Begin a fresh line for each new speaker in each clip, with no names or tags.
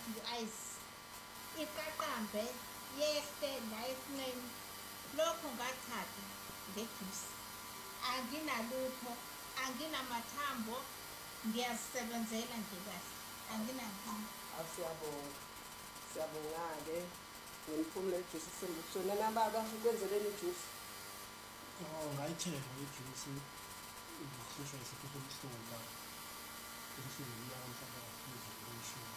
ice iqaqambe yehle la esinqeni lokho ngathatha ngejuice anginalutho anginamathambo ngiyazisebenzela nje kahle anginankinga
siyabonga-ke ngeniphumela ijuice isembusweni nababa ukwenzeleni ijuice
ngayithenga ijuice ngihlushwa isifo somhlungu ubuhlungu buyamhlaba ngaphezu kweshumi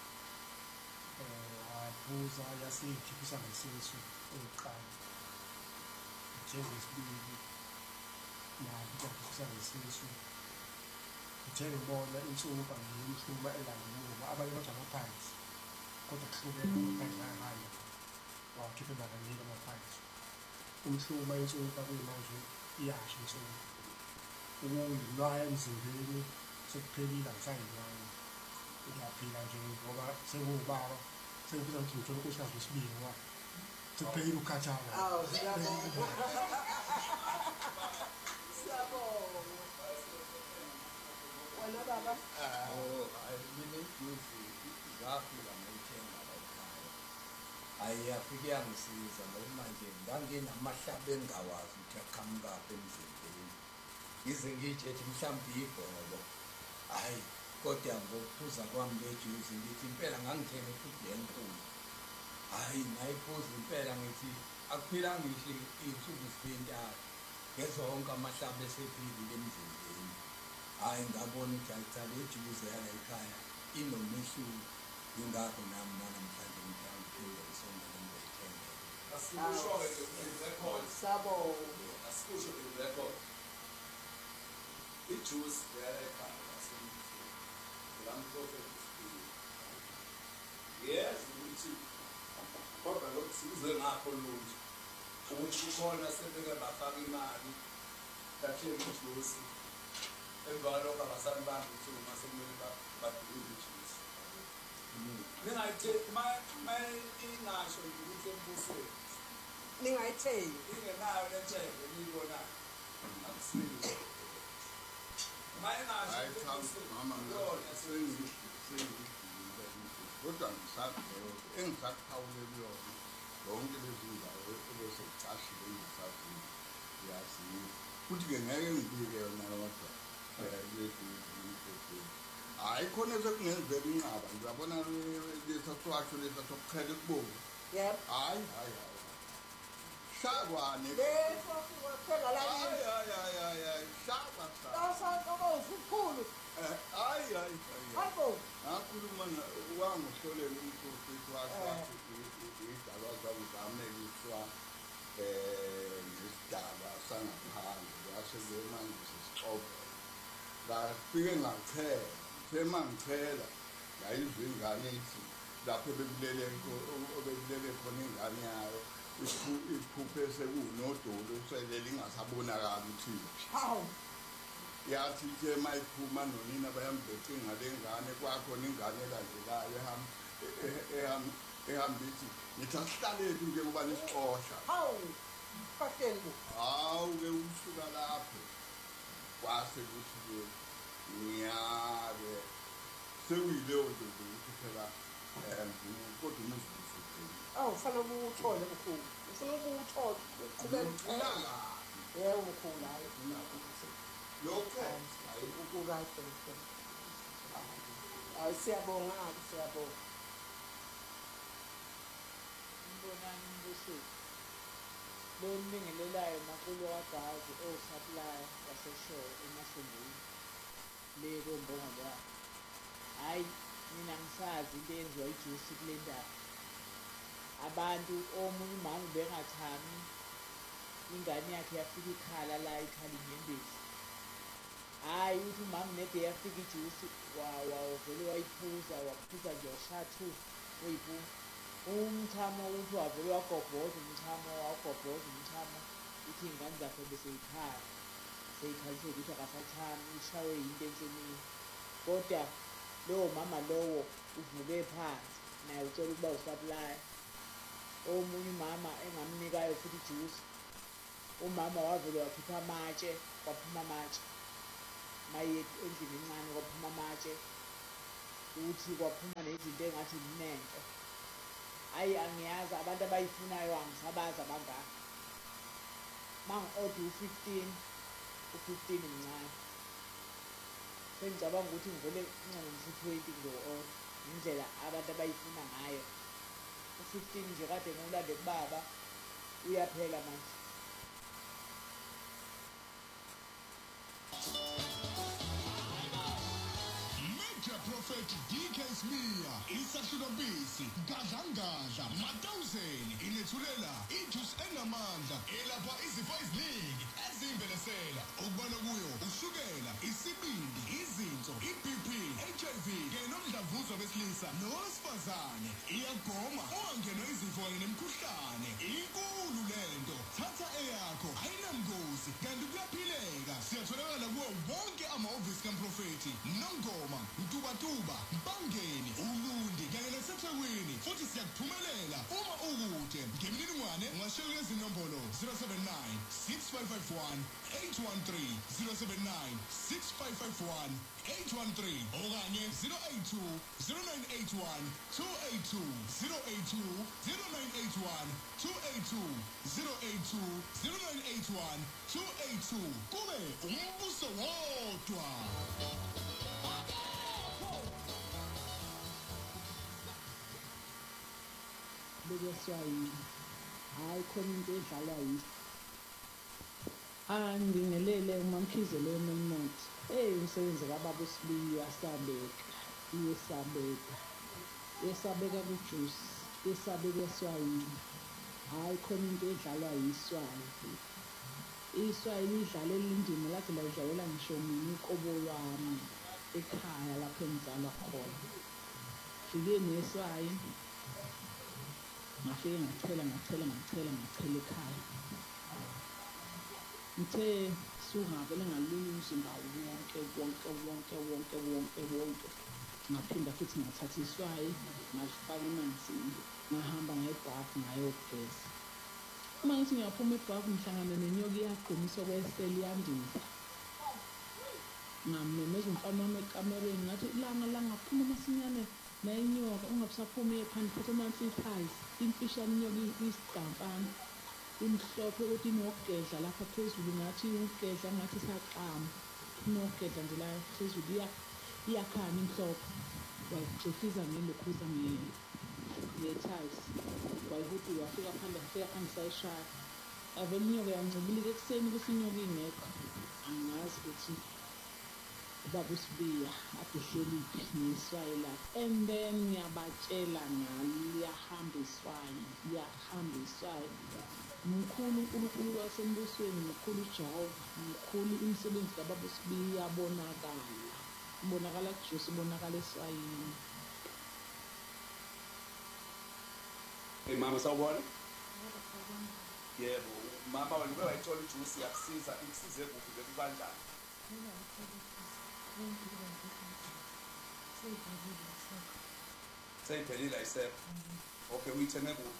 waphuza yasikhiphisa ngesisu okokuqala njengesibili nayo ikhiphisa ngesisu uthe ngibona insumpa ngiyimhluma elangemuva abanye bathi amaphansi kodwa kuhlukene amaphansi ayahamba wawakhiphe nakaningi amaphansi umhluma insumpa kuyimanje iyasha insumpa ukuyinwaya emzimbeni sekuphelile angisayinwaya ngiyaphila nje ngoba sekuwubaba sekufisa ukuthi ngithole unkosikazi wesibili wa sekuphelile ukukhathala
siyabonga wena baba
mina ijuice ngafika ngayithenga la ekhaya ayiyafike yangisiza ngoba manje nganginamahlaba engingawazi ukuthi aqhamukaphi emzimbeni ngize ngiyitshethi mhlawumbe yibhobo hhayi kodwa ngokuphuza kwami le juice ngithi impela ngangithenga futhi lenkulu hhayi ngayiphuza impela ngithi akuphilanga ngisho iy'nsuku zibentathu ngezonke amahlaba esephilile emzimbeni hhayi ngabona ukuthi ayitha le juice yala ekhaya inomehluko yingakho nami nanamhlanje mhlawumbe phinde ngisondele ngizoyithengela
asikusho-ke nge-record asikusho nge-record ijuice yala ekhaya lamprofethi spirit yazi ukuthi kodwa lokhu sikuze ngakho lutho ukuthi kukhona sebeke bafaka imali bathenga ijuice emva kwalokho abasani bami ukuthi uma sekumele badilive ijuice ma ingasho ukuthi embusweni
ningayithengi
ingenayo lentshebe niyibonayo akusiyo
kodwa engisakuphawule kuyona zonke lezi ndawo ebese kucashile engisaziyo ngiyaziyo futhi-ke ngeke ngibike yona kodwa hhayi khona sekungenzeka inqaba ngiyabona lesaswasho lesa sokuchela ekubomvu hhayi shakwane ngakhuluma wangihlolela umprofethi wakho idalwa zakuzameliswa nesidaba sangaphandle yase manje sesixobo ngafike ngachela ngichela ngayizwa ingane ithi lapho bekulele khona ingane yayo iphuphe sekuwunodolo selele ingasabonakali ukuthi
hawu
yathi ke mayiphuma nonina bayambecinga le ngane kwakhona ingane elandelayo ehamba ithi ngithi asihlaleli nje kuba nesixosha
hawu kakeni
hawu-ke usuka lapho kwase kuthi-ke ngiyake sekuyileyo nto ukuthi phela kodwa umuzibusutheni
ufana ukuwuthole mkhulu ufuna ukuwuthole uqhubeka mkhulu hayi
lokho
hayi siyabonga-ke siyabonga
umbonani umbusweni lo mbingelelayo makulo wagazi osaplaya waseshore emahlungwini le kombongo lwakhe hhayi mina ngisazi into eyenziwa ijuice kule ndaba abantu omunye umama ubengathami ingane yakhe yafika ikhala la ikhala inyembezi hhayi ukuthi umama nede yafika ijuice wavele wayiphuza waphuza nje washathu weyiphuza umthamo ukuthi wavele wagobhoza umthamo wawugobhoza umthamo ithi iy'ngane zakhe beseyikhala seyikhalisile ukuthi akasathami ishawe yinto ensenini kodwa lowo mama lowo uvuke phansi naye utshela ukuba usaplaya omunye umama engamnikayo futhi ijuice umama wavele wakhipha amatshe kwaphuma amatshe maye endlini encane kwaphuma amatshe ukuthi kwaphuma nezinto engathi kunento. Hhayi angiyazi abantu abayifunayo angisabazi abangaka. Uma ngi-order u-15, u-15 mncane. Sengicabanga ukuthi ngivele ngincane ngisi-20 ngizo-order indlela abantu abayifuna ngayo. U-15 nje kade ngiwulande kubaba uyaphela manje.
Major Prophet DK Smear, isahlulo bisi, gadlangadla, matawuzeni, ilethulela, ijuice enamandla, elapha izifo eziningi, ezimbenesela, okubala kuyo, ushukela, isibindi, izinso, i-BP, HIV, kanye nomdlavuza besilisa, nowesifazane, iyagoma, ungangenwa izifo kanye nemikhuhlane, inkulu lento, thatha eyakho, ayinamgozi, kanti kuyaphileka, siyatholakala kuwo wonke amahhovisi kaMprofethi, Nongoma, Mtubatuba, Mpangeni, Ulundi, kanye naseThekwini, futhi siyakuphumelela uma ukude. Ngemininingwane ungashayela lezi nombolo 079 6551 813 079 6551 813 okanye 082 0981 282 082 0981 282 082 0981 282 kube umbuso wodwa.
Bekeswayini hhayi khona into edlalwa yiso ngibingelele umamkhizelo weMelmont umsebenzi kababa uSibiya yesabeka kujuice yesabeka eswayini hhayi khona into edlalwa yiswayi iswayi lidlala elindima lathi layidlalela ngisho mina uqobo lwami ekhaya lapho engizalwa khona fike neswayi ngafike ngachela ekhaya ngithe sungavele ngalunye umzimba wonke ngaphinda futhi ngathatha iswayi ngalifaka emanzini ngahamba ngebhafu ngayogeza uma ngithi ngiyaphuma ebhafu ngihlangana nenyoka iyagqumisa okwesele yandiza ngamemeza umfana wami ekamereni ngathi langa phuma masinyane nayinyoka ungabusaphumi ephandle phethe ama-amplifiers imfishane inyoka isigampana imhlophe ukuthi inokugedla lapha phezulu ngathi ukugedla ngathi saqama inokugedla nje la phezulu iyakhanya imhlophe wayigxifisa ngelokhuza nge-tiles wayihuthi wafika phandle sayishaya avele inyoka yancibilika ekuseni ukuthi inyoka ingekho angazi ukuthi ubaba uSibiya adehleliphi neswayi lakhe and then ngiyabatshela ngalo liyahamba iswayi mkhulu uNkulunkulu wasembusweni mkhulu uJehova mkhulu imisebenzi kababa uSibiya ibonakala kujuice ibonakala eswayini.
Hey mama sawubona? Yebo, mama wena ube wayithola ijuice yakusiza ikusize kuphi bekukanjani? Seyiphelile ayisekho. Okay, uyithenge kuphi?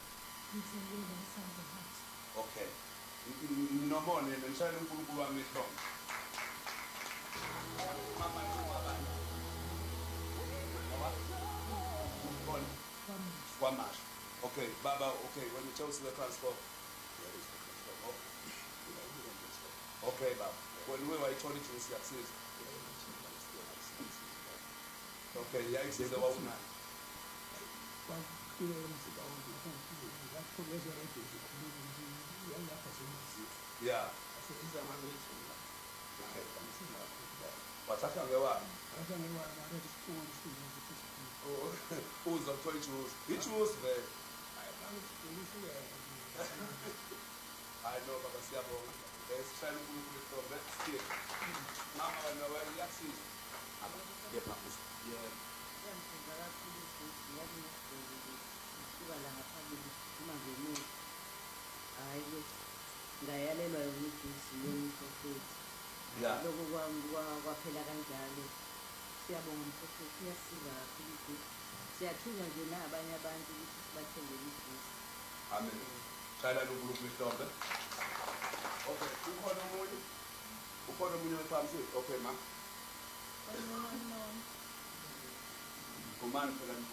Okay. Nomone nishayele uNkulunkulu wami ehlombe. Mama ngubani? Ngubani? Kwamasha. Okay, baba, okay, when you tell us the transport. Okay, baba. When we were told it was success. Okay, yeah, it's the one. Yeah. What's happening? Who's on 20 rules? Which rules there? I know, but I see about there's trying to move from that state. Now I know where you see. Yeah.
ngayalelwa ukuthi siyeni Prophet lokho kwaphela kanjalo siyabonga Prophet iyasiza kakhulu siyathunywa nje nabanye abantu ukuthi sibathengele ijuice
amen chala uNkulunkulu ihlombe okay ukhona umunye wephamsi okay ma ngumani phela